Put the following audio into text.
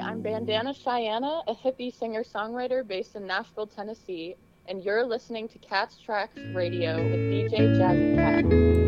I'm Bandana Cheyenne, a hippie singer-songwriter based in Nashville, Tennessee, and you're listening to Cats Tracks Radio with DJ Jazzy Cat.